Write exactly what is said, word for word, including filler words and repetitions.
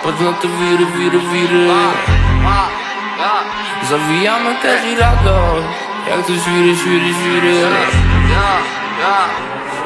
Patrz na te wiry, wiry, wiry. Zawijamy też i radość. Jak to świry, świry, świry.